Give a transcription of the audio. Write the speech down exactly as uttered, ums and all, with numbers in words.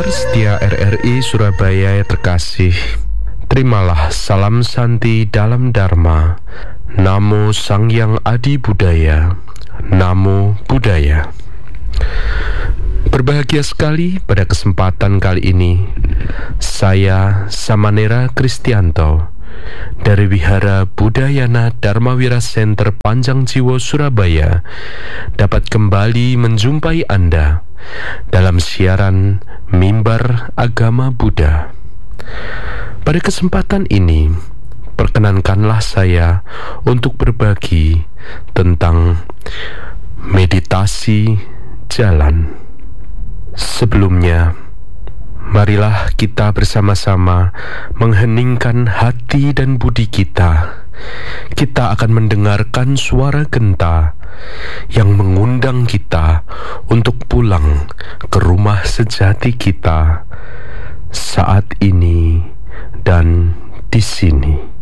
Pendengar setia R R I Surabaya yang terkasih, terimalah salam santi dalam Dharma. Namo Sangyang Adi Budaya, Namo Buddhaya. Berbahagia sekali pada kesempatan kali ini, saya Samanera Kristianto dari Wihara Budayana Dharmawira Center Panjang Jiwo Surabaya dapat kembali menjumpai Anda dalam siaran Mimbar Agama Buddha. Pada kesempatan ini, perkenankanlah saya untuk berbagi tentang meditasi jalan. Sebelumnya, marilah kita bersama-sama mengheningkan hati dan budi kita. Kita akan mendengarkan suara genta yang mengundang kita untuk pulang ke rumah sejati kita saat ini dan di sini.